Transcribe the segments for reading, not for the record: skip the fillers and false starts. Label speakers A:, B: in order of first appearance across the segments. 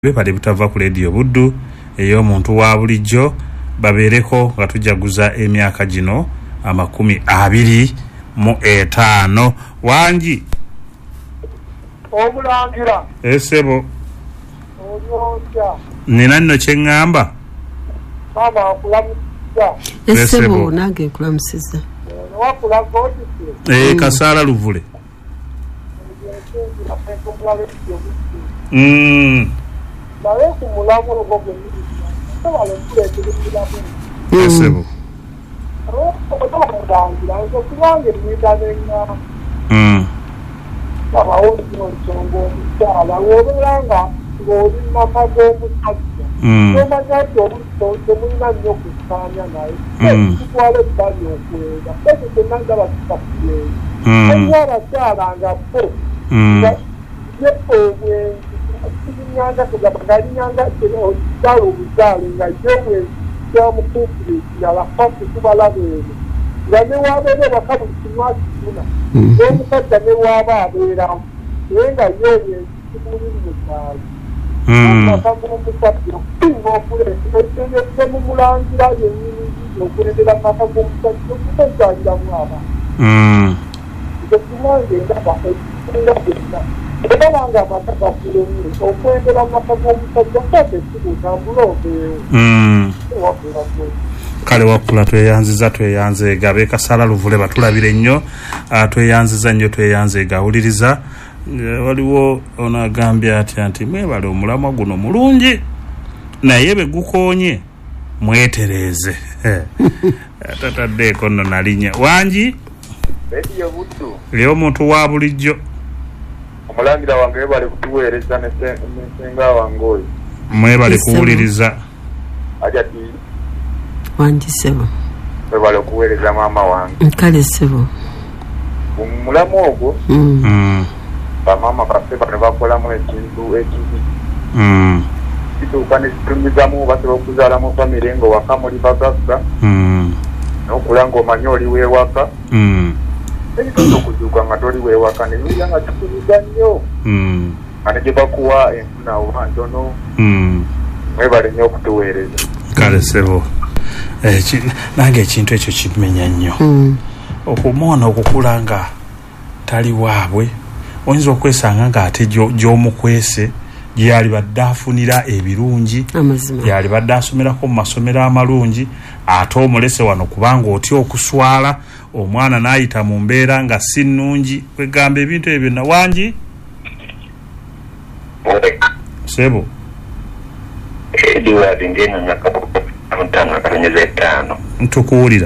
A: bepale butava ku radio buddu ey'omuntu wa bulijjo babeereko nga tujaguza emyaka gino 25 wangi
B: omulangira
A: esebo
B: olyotya
A: nina nno kye ŋŋamba
B: mama akulamusiza
C: esebo nange nkulamusiza
B: wakulaga otise
A: Kasaala Luvule
B: naye ku mulamu olwo gwensobala okuleetera emiramu
A: esebo
B: omulangira nze kubanga emyenda neŋŋamba abawulizi ensonga omukyala wobeera ng'oli mumaka g'omusajja omanya nti temulina nnyo kusaanya naye kitwala ebbali okwera ese tenanga bakikakuyeeyo oyo abakyala nga bo nyanga kugabagalinyanga obuzaalo obuzaalo nga yewe kyamukuukira ekirala fasi kubalabeere nga ne wabeera ewaka buli kimu akifuna n'omusajja ne waaba abeeramu naye nga yewe ekimuli mu kyalo amaka g'omusajja okusinga okuleeta mu mulangira yennyini okuleetera amaka g'omusajja okutezaayiramu abantu ekimange endaba ekisinga byonna ebabanga amaka gafulumye okwendera amaka g'omusajja kwate ekibutambula obeewo
A: kale wakula tweyanzeega b'e Kasaala Luvule batulabire nnyo tweyanziza nnyo tweyanzeega awuliriza waliwo onagambye atya nti mwebale omulamwa guno mulungi naye be gukoonye mwetereeze tataddeeko nno nalinya wangi
D: Ediyo buddu
A: ey'omuntu wa bulijjo
D: omulangira wange webale kutuweereza nesenga wange oyo
A: mwebale kuwuliriza
D: ajati
C: wangi sebo
D: webale okuweereza maama wange
C: kale sebo
D: mulamu ogwo bamaama baffe bano bakolamu ekintu ekibi kituuka ne kitumizamu basobola okuzaalamu famire ng'owaka muli bagagga n'okula ng'omanye oli weewaka ekitono okuzuuka nga toli weewaka ne yuya nga kikubiza nnyo ate gye bakuwa enfuna oba ntono mwebale nnyo okutuweereza
A: kale sebo nange ekintu ekyo kimenya nnyo okumwona okukula nga tali waabwe oyinza okwesanga ng'ate gy'omukwese gyali badde afunira ebirungi gyali badde asomerako mu masomero amalungi ate omulese wano kubanga otya okuswala omwana n'ayita mu mbeera nga si nnungi kwegamba ebintu ebyo byonna wangi sebo ntukuwulira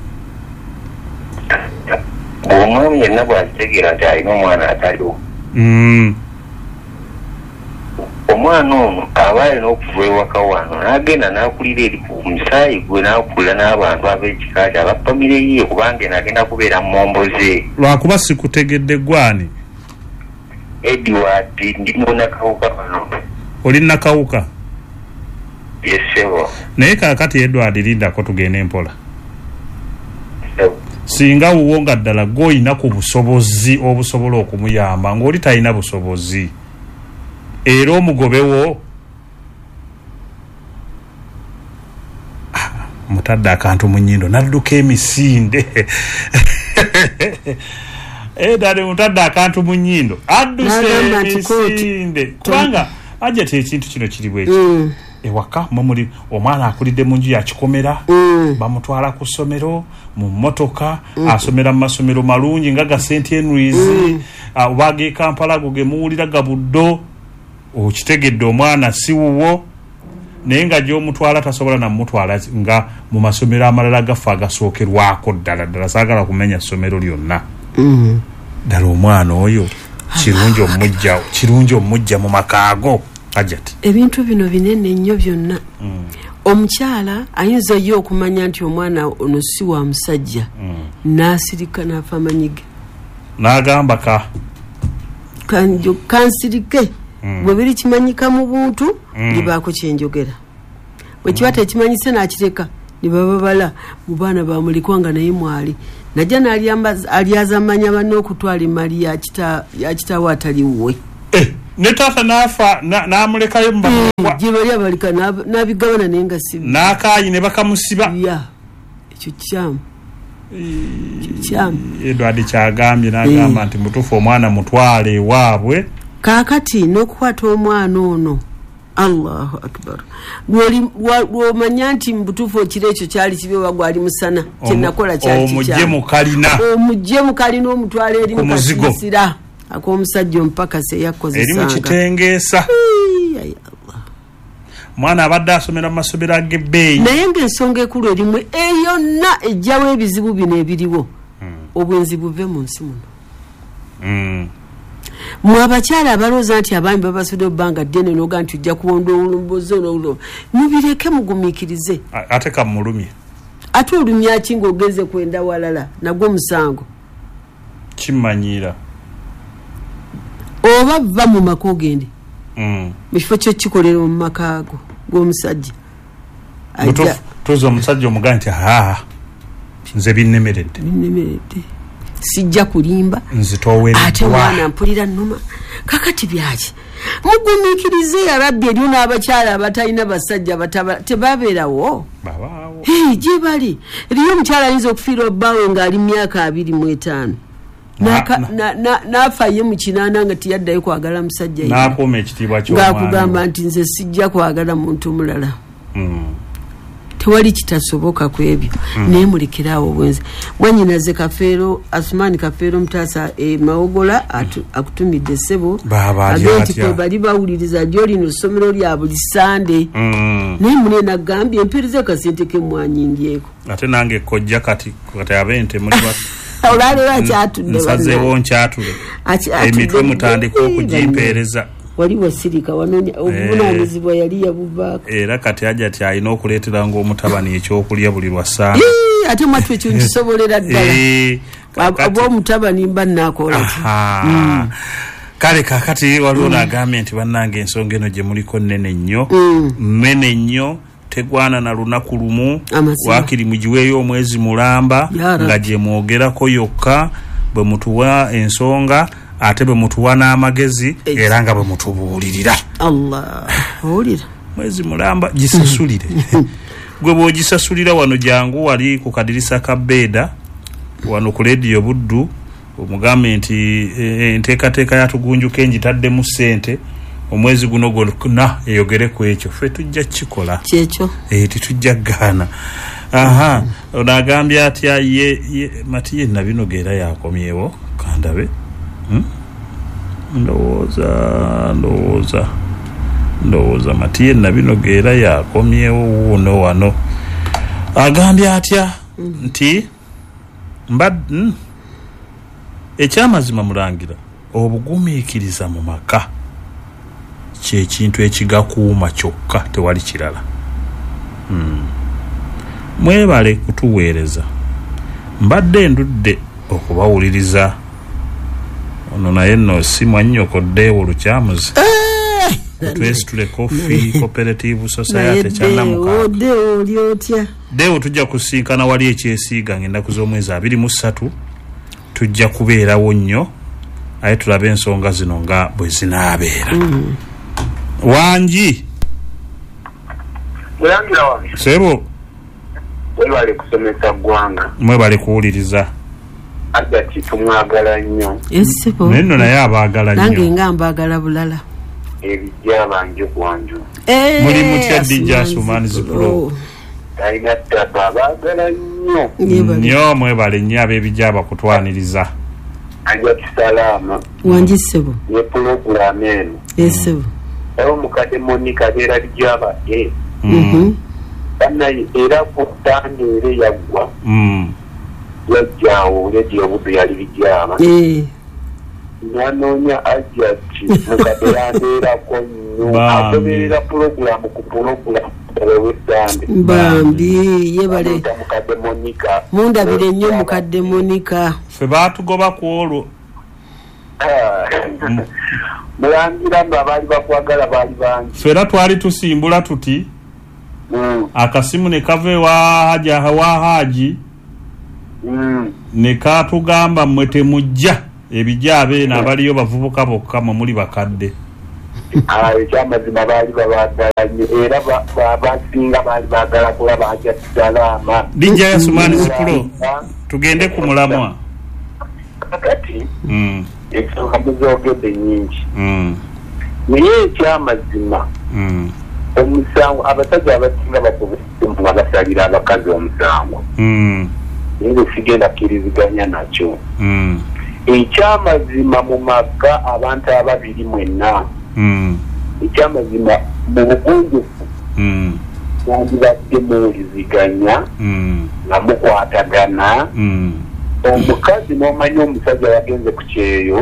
E: bw'omwami yenna bw'akitegera nti alina omwana ataliwo omwana ono aba alina okuva ewaka wano n'agenda n'akulira eri ku musaayi gwe n'akulira n'abantu ab'ekika kye abafamire ye kubanga n'agenda kubeera mu mombo ze
A: lwakuba sikutegedde gwani
E: Edward ndi munnakawuka wano
A: oli nakawuka
E: yesebo
A: naye kaakati Edward lindako tugende empola singa wuwo nga ddala gw'olina ku busobozi obusobola okumuyamba ng'oli talina busobozi era omugobewo mutadde akantu mu nnyindo nadduka emisinde dade mutadde akantu mu nnyindo adduse emisinde kubanga ajja ekintu kino kiri bweki ewaka mumuli omwana akulidde mu nju yakikomera bamutwala ku ssomero mu mmotoka asomera mu masomero malungi nga ga St. Henry's oba ge Kampala go ge muwulira ga Buddo okitegedde omwana si wuwo naye nga gy'omutwala tasobola namutwala nga mu masomero amalala gafa agasookerwako ddala saagala kumenya ssomero lyonna ddala omwana oyo kirungi omujja mu makaago ajati
C: ebintu bino binene nnyo byonna omukyala ayinza yo okumanya nti omwana ono si wa musajja n'asirika n'afa amanyiga
A: n'agamba
C: kansirike bwe biri kimanyika mu buntu libaako kyenjogera bwe kiba tekimanyise n'akireka ne bababala mu baana bamulikwanga naye mwali najja n'alyaza amanya banne okutwala emali ya kitaawo atali wuwe
A: ne tata nafa namulekayo mbakwa
C: jibali abalika nabigabana nenga sibi
A: nakayi ne bakamusiba
C: ya ekyo kyamu
A: Edward kyagambye n'agamba nti mutufu omwana mutwale waabwe
C: kakati n'okukwata omwana ono Allahu akbar womanya nti mbutufu ekiro ekyo kyali kibe bagwali musana kyenakola kyali omujje mukalina omutwala eri mukasisira ak'omusajja omupakasi eyakozesanga
A: eri mukitengeesa mwana abadde asomera mu masomero ag'ebbeeyi
C: naye ng'ensonga ekulu erimu eyonna ejjawo ebizibu bino ebiriwo obwenzi buve mu nsi muno mwe abakyala abalooza nti abaami babasudde ebbanga ddene noga nti ojja kuwonda olumbozi olwo mubireke mugumiikirize
A: ate kamulumye
C: ate olumya ki ng'ogenze kwenda walala nagwo musango
A: kimanyiira
C: oba va mu maka ogende mu kifo kyo kikolera mu maka ago g'omusajja
A: tuza omusajja omugaa nti nze binnemeredde
C: sijja kulimba ate mwana mpulira nnuma kakati byaki mugumiikirize yarabbi eriyo n'abakyala abatalina basajja tebabeerawo gye bali eriyo omukyala ayinza okufiira obbaawe ng'ali myaka 25 n'afa ye mu 8 nga tiyaddayo kwagala musajja
A: n'akuuma ekitiibwa ky'omwana
C: ng'akugamba nti nze sijja kwagala muntu mulala tewali kitasoboka ku ebyo naye mulekerawo obwenzi mwanyinaze Kafeero Asumani Kafeero mutaasa Mawogola akutumidde ssebo agenti kwe bali bawuliriza gy'olino essomero lya buli Sande naye munene agambye empiriza kasente ke mwanyindyeko
A: ate nange kojja kati abente muli
C: olwaleero akyatudde
A: nsazeewo nkyatule emitwe mutandika okugimpeereza
C: wali wasirika wanonya obuvunaanyizibwa yali yabuvaako
A: era kati ajja ti alina okuleetera ng'omutabani ekyokulya buli lwasanga
C: ate mwatu ekyo nkisobolera ddala obwomutabani mba naakola
A: kale kakati waliwo n'agambye nti bannange ensonga eno gye muliko nnene nnyo tegwana na lunaku lumu waakiri mugiweeyo omwezi mulamba nga gye mwogerako yokka bwe mutuwa ensonga ate bwe mutuwa n'amagezi era nga bwe mutubuulirira
C: Allah owulira
A: mwezi mulamba gisasulire gwe bw'ogisasulira wano jangu wali ku kadirisa ka Beda wano ku Radio Buddu omugambe nti enteekateeka yatugunjuka engitaddemu ssente omwezi guno gwonna eyogere ku ekyo ffe tujja kikola
C: kyekyo
A: titujja gaana onagambye atya mati yenna bino geera yakomyewo kandabe ndowooza mati yenna bino geera yakomyewo wuuno wano agambye atya nti ekyamazima mulangira obugumiikiriza mu maka kyekintu ekigakuuma kyokka tewali kirala mwebale kutuweereza mbadde ndudde okubawuliriza ono naye nno si mwannyoko Deewo Lukyamuzi twesitule Coffee Cooperative Society kyanamuka Deewo tujja kusinkana wali ekyesiiga ng'ennaku z'omwezi 23 tujja kubeerawo nnyo aye tulabe ensonga zino nga bwe zinaabeera wangi
E: mulangira wange
A: sebo
E: mwebale kusomesa ggwanga
A: mwebale kuwuliriza
E: agati tumwagala nnyo
A: nenno naye abaagala nnyo
C: nange nga mbaagala bulala
E: ebijja banje kwanju
A: muli mutya DJ Asumani Zipro
E: talina ttaka abaagala nnyo
A: mwebale nnyo ab'ebijja bakutwaniriza
E: anja kisalaama
C: wangi ssebo
E: ne pulogulaamu eno
C: ssebo
E: ewo mukadde Monica beera bijaba banaye era kutandeere yaggwa yajjaawo Radio Buddu yali bijaba nanoonya ajjaki mukadde yandeerako nnyo agoberera pulogulaamu ku pulogulaamu ewedande
C: mbambi yebale
E: mukadde Monica
C: mundabire nnyo mukadde Monica
A: ffe baatugoba ku olwo
E: mulangira nga baali bakwagala baali bangi
A: fera twali tusimbula tuti akasimu ne kave wa haji ne katugamba mmwe temujja ebijja abeena abaliyo bavubuka bokka mwe muli bakadde
D: ekyamazima baali babagalanye era basinga baali baagala kulaba ajja salama.
A: Lijja Asumani Zikulo tugende ku mulamwa
D: kakati ekisooka muzoogedde nnyingi naye ekyamazima omusango abasajja abasinga bakobeemu abasalira abakazi omusango naye sigenda kkiriziganya nakyo. Ekyamazima mu maka abantu ababiri mwenna ekyamazima mu bugunjufu mwandibadde muwuliziganya nga mukwatagana omukazi n'omanya omusajja yagenze ku kyeyo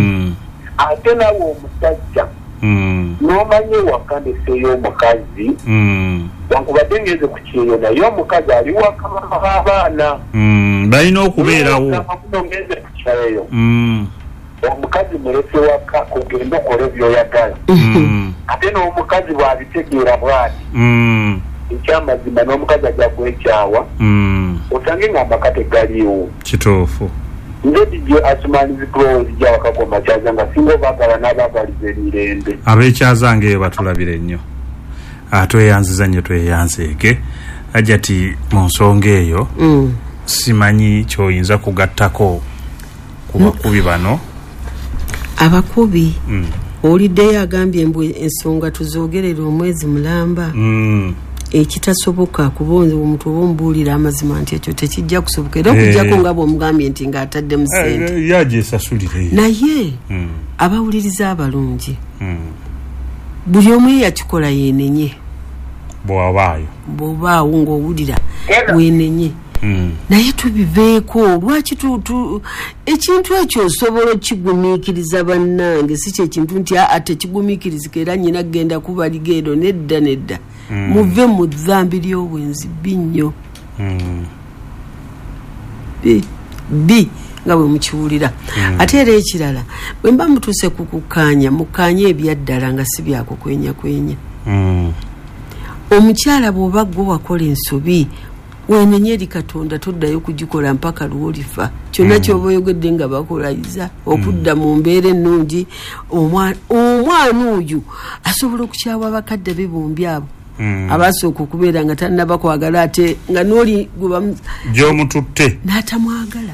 D: ate nawe omusajja n'omanya ewaka ndeseeyo omukazi wankubadde ngeze ku kyeyo naye omukazi ali waka abaana
A: balina okubeerawo
D: ngeze ku kyeyo omukazi mulese waka kugenda okola ebyoyagala ate n'omukazi bw'abitegeera bw'ati ekyamazima n'omukazi ajja kwekyawa osange ng'amaka tegaliwo.
A: Kituufu.
D: Nze DJ Asumani Zikulo zijja wakakoma kyaza nga singa obaagala n'abaagaliza emirembe.
A: Ab'ekyazanga eyo batulabire nnyo. Tweyanziza nnyo tweyanzeege. Ajati mu nsonga eyo simanyi ky'oyinza kugattako ku bakubi bano.
C: Abakubi oliddeyo agambye mbu ensonga tuzoogerera omwezi mulamba. Ekitasoboka kubonze omuntu obombuulira amazima nti ekyo tekijja kusoboka era okujjako nga bw'omugambye nti ng'atadde mu ssente
A: yaje esasulire
C: naye abawuliriza abalungi buli omu yakikola yenenye bw'obaawo ng'owulira wenenye naye tubiveeko lwaki ekintu ekyo osobola okigumiikiriza bannange si kyekintu nti ate kigumiikirizika era nnyina genda kuba ligeero nedda muve mu dhambi ly'obwenzi binnyo bi nga bwe mukiwulira ate era ekirala bwe mba mutuuse ku kukkaanya mukkaanya ebyaddala nga si byakukwenya omukyala bw'oba gwe wakola ensobi wenenye eri Katonda toddayo kugikola mpaka lw'olifa kyonna ky'oba oyogedde nga bakolayiza okudda mu mbeera ennungi omwana oyo asobola okukyawa abakadde be bombi abo abasooka okubeera nga tannaba kwagala ate nga n'oli
A: gy'omututte
C: n'atamwagala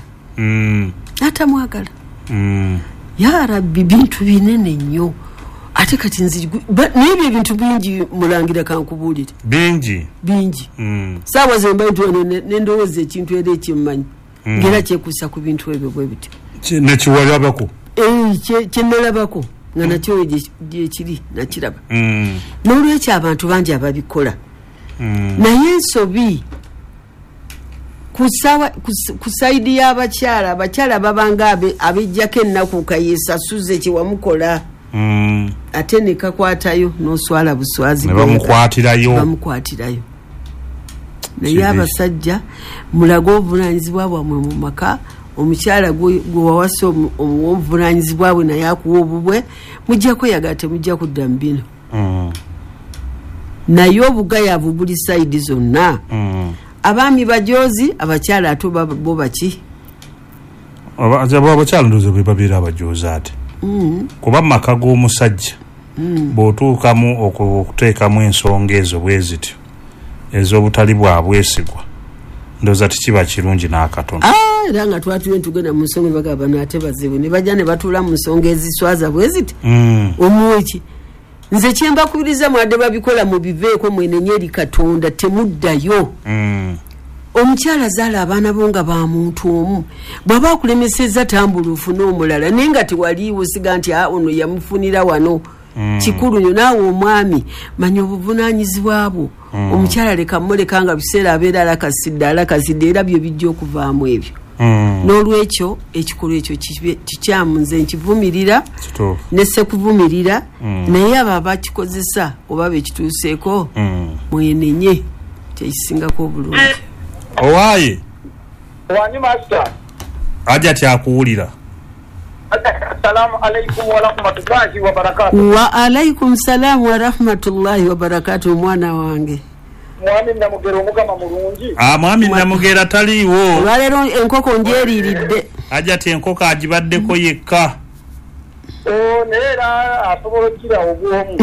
C: ya Rabbi bintu binene nnyo ate kati n'ebyo ebintu bingi mulangira kankubuulire bingi saawa zemba nti nendowooza ekintu era ekimmanyi ngera kyekuusa ku bintu ebyo bwe biti
A: nekiwalabako
C: kyenalabako nga nakyo gyekiri nakiraba n'olwekyo abantu bangi ababikola naye ensobi ku saidi y'abakyala babanga abejjako ennaku kayesasuze kyewamukola ate nekakwatayo n'oswala buswazi bamukwatirayo naye abasajja mulaga obuvunanyizibwa bwamwe mu maka omukyala gwe wawasa obuvunanyizibwa bwe naye akuwa obubwe mujjako yaga temujja kudda mu bino naye obugayavu buli saidi zonna abaami bajozi abakyala ato bo baki
A: abakyala ndoze bwe babeera abajozi ate kuba maka g'omusajja bw'otuukamu okuteekamu ensonga ezo bwe zityo ez'obutali bwa bwesigwa ndowooza tikiba kirungi n'akatono
C: era nga twatubye tugenda mu nsonga bagaba nate bazibu ne bajja ne batuula mu nsonga eziswaza bwe ziti omuweki nze kyembakubiriza mwadde babikola mu biveeko mwenenye eri Katonda temuddayo omukyala zaala abaana bo nga ba muntu omu bw'aba akulemesezza tambula ofune omulala naye nga tewaliiwo siga nti ono yamufunira wano kikulu nyo naawe omwami manya obuvunaanyizibwa bwo omukyala leka muleka nga biseera abeera alakasidde era byo bijja okuvaamu ebyo n'olwekyo ekikolwa ekyo kikyamu nze nkivumirira nesekuvumirira naye abo abakikozesa oba bekituuseeko mwenenye kyekisingako obulungi
A: owaaye
B: wani master
A: aja tyakuwulira
B: assalamu alaikum wa rahmatullahi wa barakatuh
C: wa alaikum salam wa rahmatullahi wa barakatuh mwana wange
B: mwami namugera omugama mulungi
A: mwami namugera taliiwo
C: olwaleero enkoko njeeriiridde
A: aja ti enkoko agibaddeko yekka
B: Neera asobola okukira obwomu.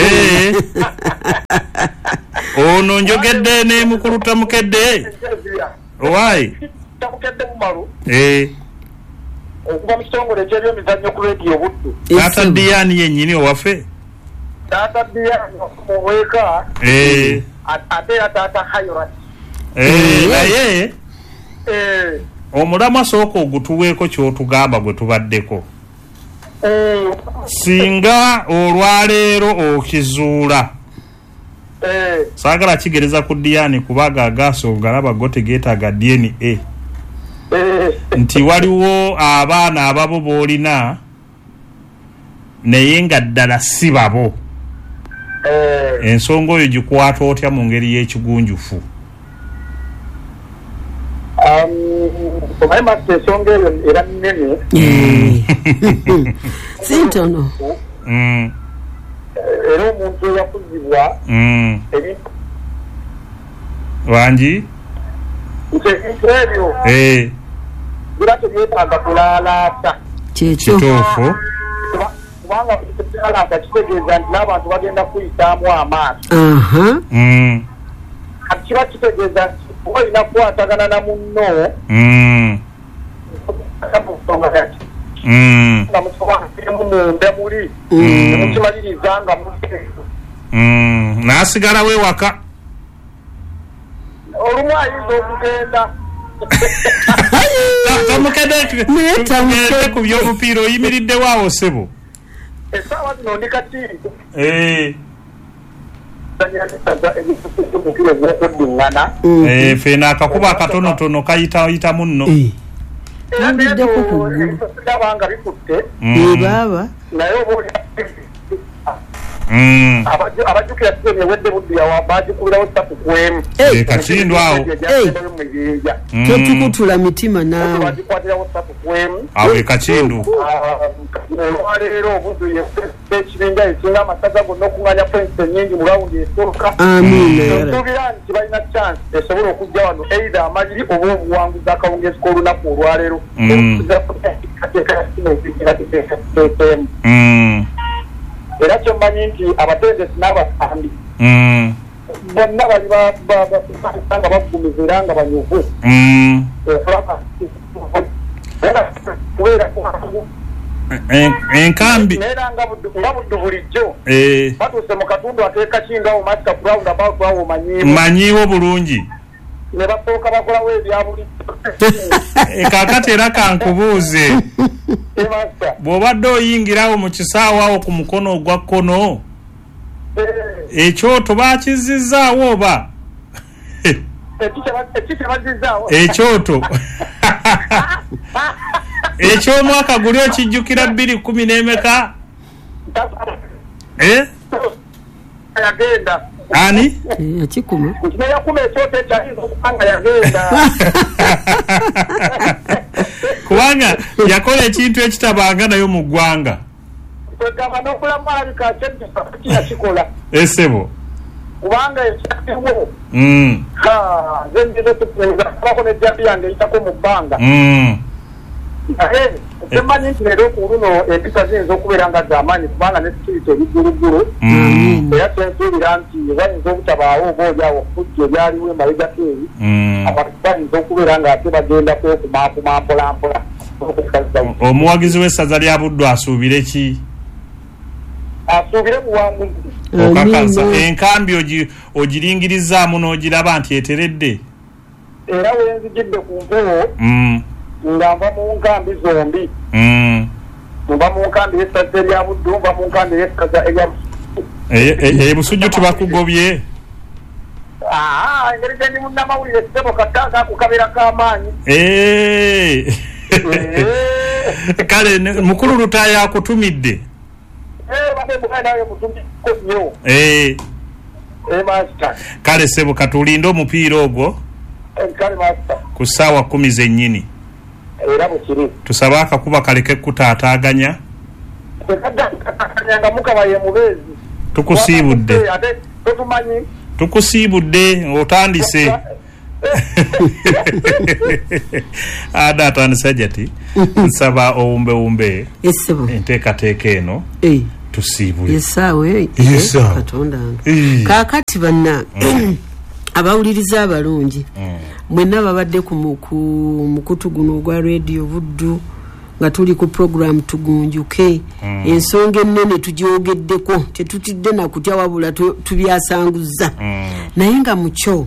A: Ono njogedde ne mukulu tamukedde. Owaayi.
B: Tamukedde mumalu. Okuva mu kitongole ky'ebyemizannyo ku leediyo Buddu.
A: Taata Diane yennyini owaffe?
B: Taata Diane muweeka. Ate era taata Hayrat.
A: Naye omulamwa sooka ogutuweeko ky'otugamba gwe tubaddeko. Singa olwaleero okizuula. Saagala kigereza ku Diane kubaga agaaso galaba go tegeetaaga DNA. Nti waliwo abaana ababo boolina naye nga ddala si babo. Ensonga oyo gikwata otya mu ngeri y'ekigunjufu?
B: Omanyi ensonga eyo era nnene.
C: Sintono.
B: Era omuntu eyakuzibwa
A: wangi
B: ebyo bira tebyetaaga kulaalaata
A: kituufu
B: kubanga kulaalaata kitegeeza nti n'abantu bagenda kuyitaamu amaaso kiba kitegeeza nti olina kukwatagana na munno nga mukiwamu munda muli mukimaliriza nga
A: n'asigalawo ewaka
B: olumu ayinza okugenda
A: tamukedde ku by'omupiira oyimiriddewo awo ssebo
B: essaawa zino ndi katiiko
A: feena akakuba akatonotono kayitayitamu nno
C: Nandideko kugulu.
B: Abanga bikutte.
C: Baba.
B: Naye abajukira tene wedde buddu ya bajukubirawo tapu kwemu.
A: Kakindu awo.
C: Totukutula mitima nawe.
B: Bajikwatirawo tapu kwemu.
A: Awe kakindu.
B: Olwaleero buddu yekiringa ekinga amasaza gonna okunganya points ennyingi mu rawundi esooka. Nsuubira nti balina chance esobola okujja wano either amagiri oba obuwanguzi akawungeezi k'olunaku olwaleero. Era kyomanyi nti abatendesi n'abasambi bonna bali nga bagumiza era nga banyuvu
A: enkambi
B: era nga buddu bulijjo batuuse mu katundu ateeka kingawo masika ku round about awo
A: manyiiwo bulungi
B: ne basooka bakolawo ebyabulijjo
A: kaakati era kankubuuze bw'obadde oyingirawo mu kisaawa awo ku mukono ogwa kkono ekyoto baakizizaawo oba ekyoto eky'omwaka guli okijjukira 2010 n'emeka
B: yagenda
A: ani
C: yakikuma
B: yakuma ekyoto ekyayinza okubanga yagenda
A: kubanga yakola ekintu ekitabanga nayo mu ggwanga
B: kwegamba n'okulamu alabika kyakikola
A: esebo
B: kubanga ekyaliwo nze ngize tukuabako nejjabi yange eyitako mu bbanga naye temanyi nti leero ku luno empisa ziyinza okubeera nga z'amaanyi kubanga ne sikiriti ebigulugulu era kyensuubira nti bayinza obutabaawo oba oliawo okujja ebyaliwo emabegako eri abantu bayinza okubeera nga ate bagenda kwekumaakuma mpolampola.
A: Omuwagizi w'essaza lya Buddu asuubire ki?
B: Asuubire buwanguzi
A: okakasa enkambi ogiringirizaamu n'ogiraba nti eteredde
B: era wenzijidde ku mpewo nga nva mu nkambi zombi nva mu nkambi y'essaza erya Buddu nva mu nkambi y'essaza erya
A: Busujju tebakugobye
B: engeri gyendi munnamawulire ssebo katanga akukabeera k'amaanyi
A: kale mukulu Lutaaya akutumidde kale ssebo katulinde omupiira ogwo ku ssaawa 10 zennyini
B: era bukiri
A: tusabe akakuba kaleke kutaataaganya
B: nga mukaba ye mubeezi
A: tukusiibudde
B: totumanyi
A: tukusiibudde otandise Ada atanisajati nsaba umbe enteekateeka eno tusiibule
C: yesaawe katonda kaakati banna abawuliriza abalungi mwenna babadde ku mukutu guno ogwa radio Buddu nga tuli ku program tugunjuke ensonga ennene tugyogeddeko tetutidde na kutya wabula tubyasanguza naye nga mucho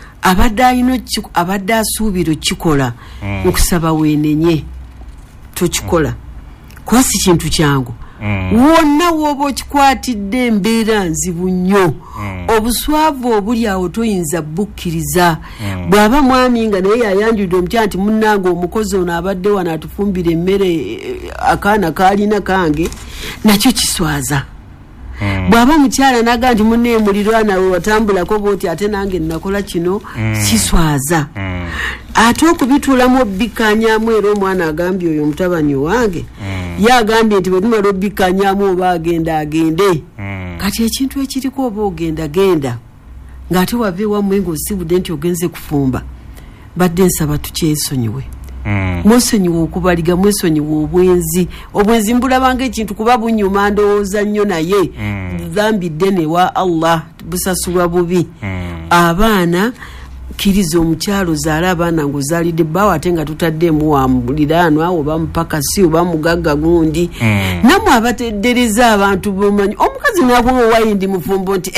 C: abadde asuubiro kikola okusaba weenenye tukikola kwasi kintu kyangu wonna woba okikwatidde embeera nzibu nnyo obuswavu obuli awo toyinza bukkiriza bw'aba mwami nga naye yayanjudde omukyala nti munnange omukozi ono abadde wano atufumbira emmere akaana kaalina kange nakyo kiswaza bw'aba mukyala naga nti munne mulirwana we watambulako booti ate nange nakola kino kiswaza ate okubituulamu obbikkanyamu era omwana agambye oyo mutabani wange ye agambye nti bwe tumala obbikkanyamu oba agende kati ekintu ekiriko oba genda ng'ate wava ewammwe ng'osibudde nti ogenze kufumba badde nsaba tukyesonyiwe mwesonyiwe okubaliga mwesonyiwe obwenzi mbulabanga ekintu kuba bunyuma ndowooza nnyo naye dhambi ddene wa Allah busasulwa bubi abaana kiriza omukyalo zaala abaana ng'ozaalidde bbaawo ate nga tutaddeemu wamuliraanwa oba mupakasi oba mugagga gundi namwe abateddereza abantu bomanyi omukazi nakuwa owayindi mufumbo nti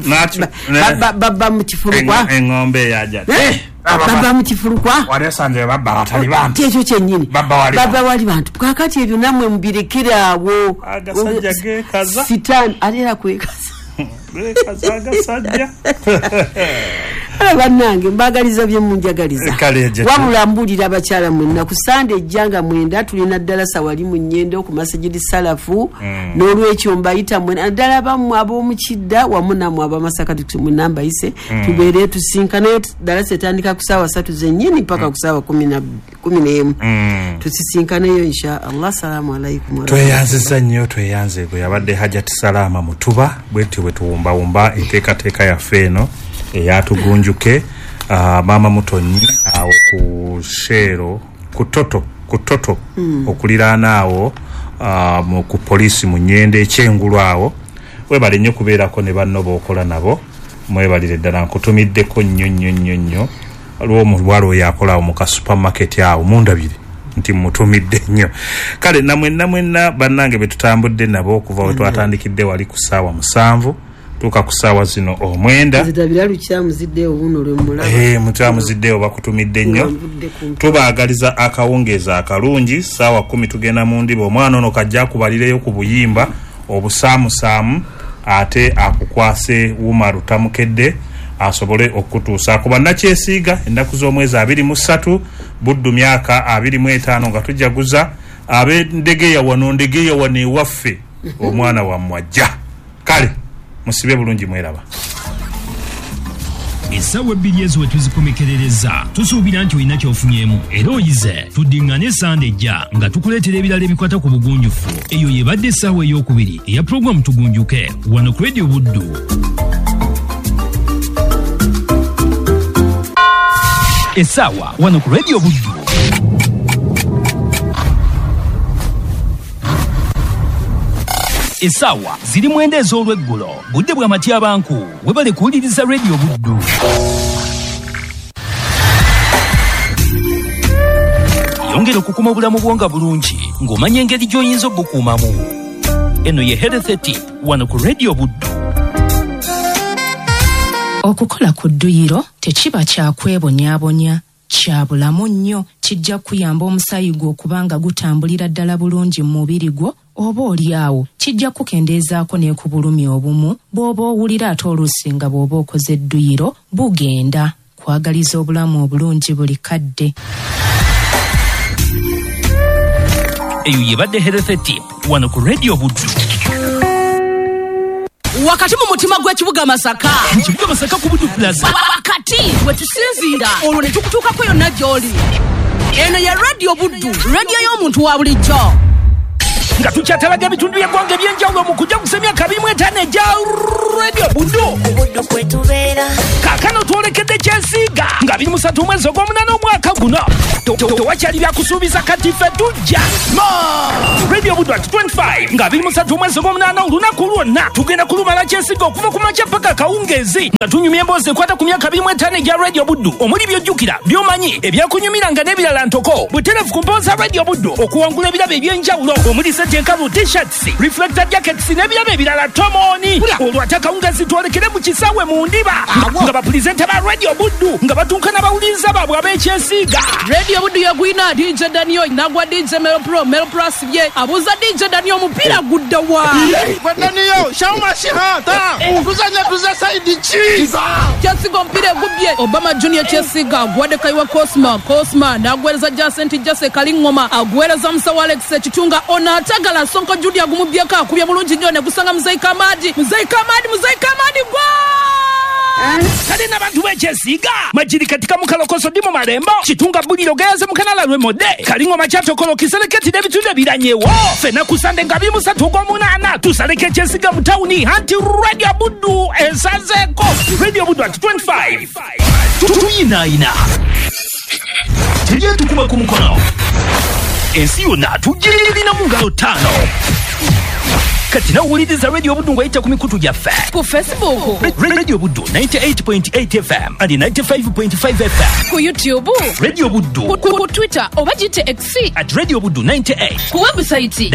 C: baba mukifulukwa
A: engombe eyaja
C: baba mukifulukwa
A: walesanje baba watali bantu
C: ekyo kyennyini baba wali bantu kakati ebyo namwe mubirekere awo
A: agasajja gekaza
C: sitaani aleera kwekaza
A: agasajja
C: bannange mbagaliza bye munjagaliza wabula mbulira abakyala mwenna ku Sande ejjanga mwenda tulina ddala sawali mu nnyendo ku masajidi salafu n'olwekyo mbayita mwena ddala bammwe ab'omukidda wamu nammwe abamasaka munamba ise tubeere tusinkanayo ddala setandika ku ssaawa 3 zennyini paka ku ssaawa 11 tusisinkanayo insha Allah. Assalamu alaikum.
A: Tweyanziza nnyo tweyanze bwe yabadde Hajati Salama Mutuba bwetyo bwe tuwumbawumba enteekateeka yaffe eno eyatugunjuke mama Mutonyi awo ku Shero kutoto okuliraana awo ku polisi mu Nyende ekyengulu awo webale nnyo kubeerako ne banno bookola nabo mwebalire ddala nkutumiddeko nnyo olw'omulwalo oyo akola mu ka supermarket awo mundabire nti mutumidde nnyo kale namwenna bannange betutambudde nabo okuva we twatandikidde wali ku ssaawa 7 tuka ku ssaawa zino 9
C: zidabira lukyamuziddeewo buno lwemmulaba
A: mukyamuziddeewo bakutumidde nnyo tubaagaliza akawungeeza akalungi ssaawa 10 tugenda mu ndiba omwana ono kajja kubalireyo ku buyimba obusaamusaamu ate akukwase Umaru Tamukedde asobole okutuusa ku bannakyesiiga ennaku z'omwezi 23 Buddu myaka 25 nga tujaguza ab'endegeya wano ewaffe omwana wa mwajja kale musibe bulungi mweraba.
F: Essawa 2 ezo tuzikomekerereza tusuubira nti olina kyofunyemu era oyize tuddingane Sande ejja nga tukuleetera ebirala ebikwata ku bugunjufu. Eyo yebadde essaawa ey'okubiri eya pulogulaamu tugunjuke wano ku Radio Buddu. Essaawa wano ku Radio Buddu. Essaawa ziri 9 ez'olweggulo budde bwa matyabanku webale kuwuliriza Radio Buddu. Yongera okukuma obulamu bwonga bulungi ng'omanya engeri gy'oyinza obukuumamu. Eno ye Health Tip wano ku Radio Buddu.
G: Okukola ku dduyiro tekiba kyakwebonyabonya, kya bulamu nnyo. Kijja kuyamba omusaayi gwo okubanga gutambulira ddala bulungi mu mubiri gwo, oba oli awo kijja kukendeezaako ne ku bulumi obumu bw'oba owulira ate oluusi nga bw'oba okoze dduyiro bugenda. Kwagaliza obulamu obulungi buli kadde.
F: Eyo yebadde Health Tip wano ku Radio Buddu.
H: Wakati mu mutima gw'ekibuga Masaka.
F: Ekibuga Masaka ku Buddu Plaza.
H: Wakati we tusinziira olwo ne tukutuukako yonna gy'oli. Eno ye Radio Buddu, radio y'omuntu wa bulijjo.
F: Nga tukyatalaga ebitundu by'eggwanga eby'enjawulo mu kujja kusemya 25 ejja Radio Buddu.
I: Buddu kwe tubeera.
F: Kaakano twolekedde Kyesiiga nga nga 23 mwezi ogw'omunana omwaka guno. Tewakyali byakusuubiza kati ffe tujja. Radio Buddu at 25 nga 23 mwezi ogw'omunana olunaku lwonna tugenda kulumala kyesiga okuva ku makya paka kawungeezi nga tunyumya emboozi ekwata ku myaka 25 egya Radio Buddu omuli byojjukira by'omanyi ebyakunyumiranga n'ebirala ntoko butereevu ku mbooza Radio Buddu okuwangula ebirabo eby'enjawulo omuli sejjenkalu t-shirts reflector jackets n'ebirabo ebirala tomoni olwate akawungeezi twolekere mu kisaawe mu ndiba nga bapulizenta ba Radio Buddu nga batunkana bawuliriza baabwe ab'ekyesiiga.
H: Radio Buddu yagwina DJ Daniel nagwa DJ Melo Pro asibye abuza DJ Daniel omupiira gudda wa
I: Daniel shama shihata kuzanya tuza side cheese
H: kyasiga omupiira egubye Obama Junior kyesiga agwadde kaiwa Cosma nagwereza Jase Kalingoma agwereza Musawa Alex Kitunga ona atagala Sonko Judy agumubyeka akubye bulungi nnyo ne gusanga Muzayi Kamadi gwa kale n'abantu b'ekyesiiga majiri katika mukalokoso ndi mu malembo Kitunga buliro geyaze mu kanala lw'emode Kalingoma kyatokolo kiseleketi n'ebitundu ebiranyewo fena kusande nga 23 ogw'omunana tusaleke ekyesiiga mu tawuni anti Radio Buddu esazeeko Radio Buddu at 25 tuyinaayina tegyetukuma ku mukono ensi yonna tugirina mu ngalo 5 kati nawuliriza Radio Buddu ng'ayita ku mikutu gyaffe ku Facebook
F: Radio Buddu 98.8 FM and 95.5 FM
H: ku YouTube
F: Radio Buddu
H: ku Twitter oba gite X
F: at Radio Buddu 98
H: ku website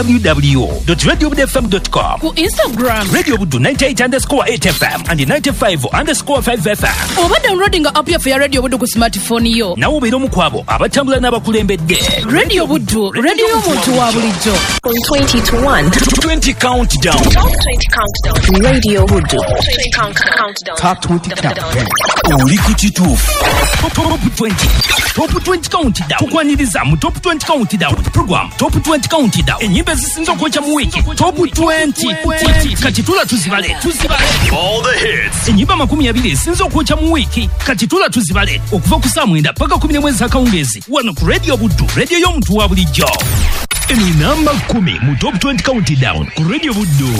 F: www.radiobuddufm.com
H: ku Instagram
F: Radio Buddu 98_8 FM and 95_5 FM
H: oba downloading app ya Radio Buddu ku smartphone yo
F: nawo beera omu kwabo abatambula n'abakulembedde.
H: Radio Buddu radio y'omuntu wa bulijjo.
J: From 20 to 1
F: 20 countdown.
J: Top 20 countdown. Radio Buddu. Top 20 countdown.
F: Oli ku kituufu. Top 20 countdown. Tukwaniriza mu Top 20 countdown program. Top 20 countdown enyimba ezisinza okwokya mu wiiki Top 20 kati tuzibale all the hits enyimba 20 ezisinza okwokya mu wiiki kati tuzibale okuva ku saa 9 paka 10 mwezi akawungeezi wano ku Radio Buddu radio y'omuntu wa bulijjo. Eni namba 10 mu Top 20 countdown ku Radio Buddu.